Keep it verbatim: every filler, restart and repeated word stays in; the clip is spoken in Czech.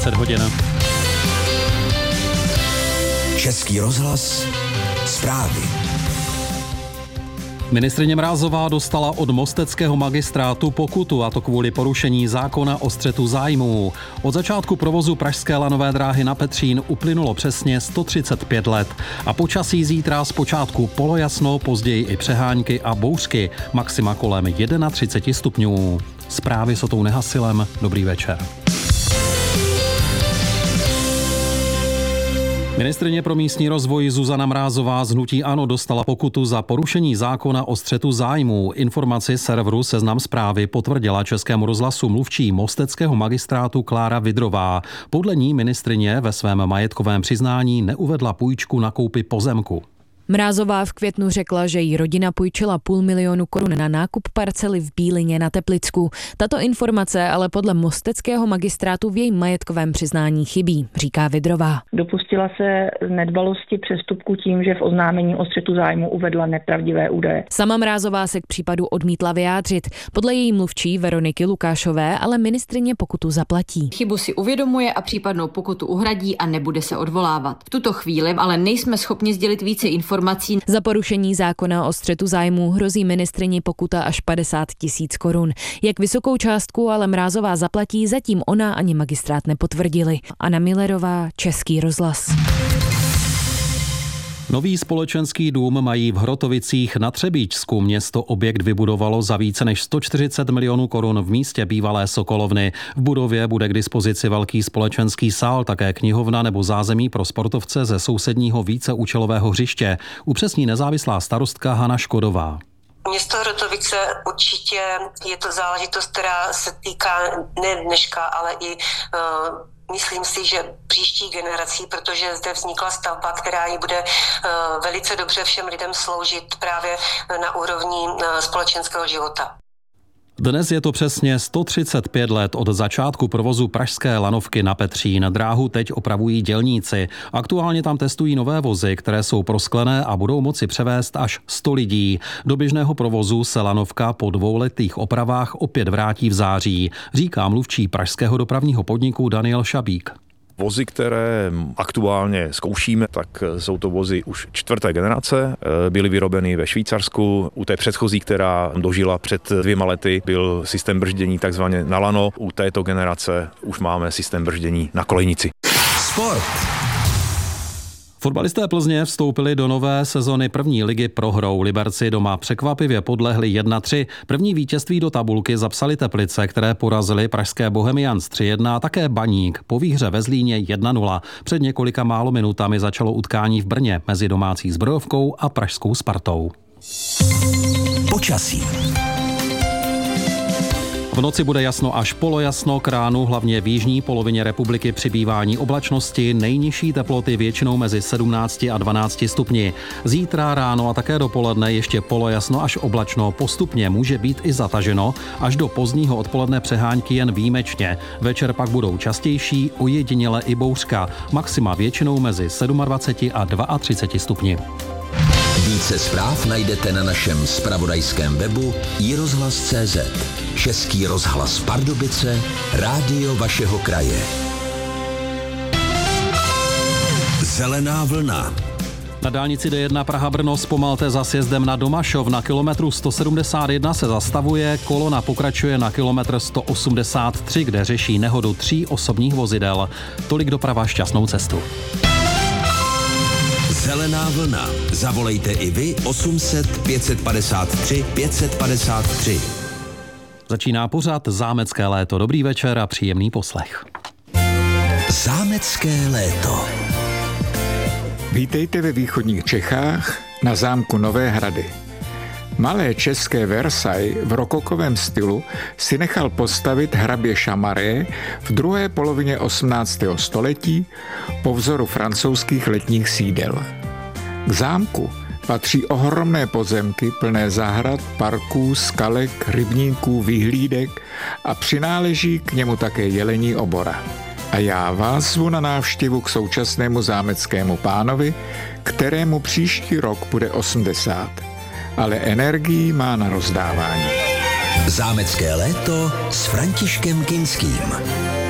dvacet hodin. Český rozhlas, zprávy. Ministryně Mrázová dostala od mosteckého magistrátu pokutu, a to kvůli porušení zákona o střetu zájmů. Od začátku provozu pražské lanové dráhy na Petřín uplynulo přesně sto třicet pět let. A počasí zítra zpočátku polojasno, později i přehánky a bouřky, maxima kolem třicet jedna stupňů. Zprávy s Otou Nehasilem. Dobrý večer. Ministryně pro místní rozvoj Zuzana Mrázová z hnutí ANO dostala pokutu za porušení zákona o střetu zájmů. Informaci serveru Seznam Zprávy potvrdila Českému rozhlasu mluvčí mosteckého magistrátu Klára Vidrová. Podle ní ministryně ve svém majetkovém přiznání neuvedla půjčku na koupi pozemku. Mrázová v květnu řekla, že jí rodina půjčila půl milionu korun na nákup parcely v Bílině na Teplicku. Tato informace ale podle mosteckého magistrátu v jejím majetkovém přiznání chybí, říká Vidrová. Dopustila se nedbalosti přestupku tím, že v oznámení o střetu zájmu uvedla nepravdivé údaje. Sama Mrázová se k případu odmítla vyjádřit. Podle její mluvčí Veroniky Lukášové ale ministryně pokutu zaplatí. Chybu si uvědomuje a případnou pokutu uhradí a nebude se odvolávat. V tuto chvíli ale nejsme schopni sdělit více informací. Za porušení zákona o střetu zájmů hrozí ministryni pokuta až padesát tisíc korun. Jak vysokou částku ale Mrázová zaplatí, zatím ona ani magistrát nepotvrdili. Anna Millerová, Český rozhlas. Nový společenský dům mají v Hrotovicích na Třebíčsku. Město objekt vybudovalo za více než sto čtyřicet milionů korun v místě bývalé Sokolovny. V budově bude k dispozici velký společenský sál, také knihovna nebo zázemí pro sportovce ze sousedního víceúčelového hřiště. Upřesní nezávislá starostka Hana Škodová. Město Hrotovice určitě je to záležitost, která se týká ne dneška, ale i uh, myslím si, že příští generací, protože zde vznikla stavba, která ji bude uh, velice dobře všem lidem sloužit právě na úrovni uh, společenského života. Dnes je to přesně sto třicet pět let od začátku provozu pražské lanovky na Petřín. Dráhu teď opravují dělníci. Aktuálně tam testují nové vozy, které jsou prosklené a budou moci převést až sto lidí. Do běžného provozu se lanovka po dvouletých opravách opět vrátí v září, říká mluvčí pražského dopravního podniku Daniel Šabík. Vozy, které aktuálně zkoušíme, tak jsou to vozy už čtvrté generace. Byly vyrobeny ve Švýcarsku. U té předchozí, která dožila před dvěma lety, byl systém brždění takzvaně na lano. U této generace už máme systém brždění na kolejnici. Sport. Fotbalisté Plzně vstoupili do nové sezony první ligy prohrou. Liberci doma překvapivě podlehli jedna tři. První vítězství do tabulky zapsali Teplice, které porazili pražské Bohemians tři jedna a také Baník po výhře ve Zlíně jedna nula. Před několika málo minutami začalo utkání v Brně mezi domácí Zbrojovkou a pražskou Spartou. Počasí. V noci bude jasno až polojasno, k ránu hlavně v jižní polovině republiky přibývání oblačnosti, nejnižší teploty většinou mezi sedmnácti a dvanácti stupni. Zítra ráno a také dopoledne ještě polojasno až oblačno, postupně může být i zataženo, až do pozdního odpoledne přehánky jen výjimečně. Večer pak budou častější, ojediněle i bouřka, maxima většinou mezi dvaceti sedmi a třiceti dvěma stupni. Více zpráv najdete na našem zpravodajském webu i rozhlas tečka cé zet. Český rozhlas Pardubice, rádio vašeho kraje. Zelená vlna. Na dálnici D jedna Praha-Brno zpomalte za sjezdem na Domašov. Na kilometru sto sedmdesát jedna se zastavuje, kolona pokračuje na kilometr sto osmdesát tři, kde řeší nehodu tří osobních vozidel. Tolik doprava, šťastnou cestu. Zelená vlna. Zavolejte i vy osm set pět set padesát tři pět set padesát tři. Začíná pořad Zámecké léto. Dobrý večer a příjemný poslech. Zámecké léto. Vítejte ve východních Čechách na zámku Nové Hrady. Malé české Versailles v rokokovém stylu si nechal postavit hrabě Chamaré v druhé polovině osmnáctého století po vzoru francouzských letních sídel. K zámku patří ohromné pozemky plné zahrad, parků, skalek, rybníků, vyhlídek a přináleží k němu také jelení obora. A já vás zvu na návštěvu k současnému zámeckému pánovi, kterému příští rok bude osmdesát. Ale energii má na rozdávání. Zámecké léto s Františkem Kinským.